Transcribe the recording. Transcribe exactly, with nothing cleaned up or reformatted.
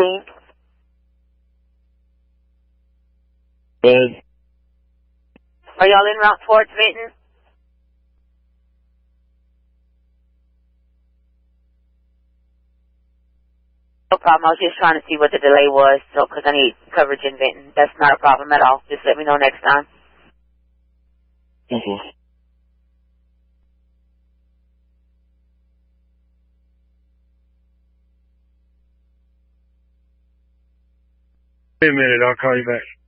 sixteen. Good. Are y'all en route towards Vinton? No problem. I was just trying to see what the delay was, so because I need coverage in Vinton. That's not a problem at all. Just let me know next time. Okay. Wait a minute. I'll call you back.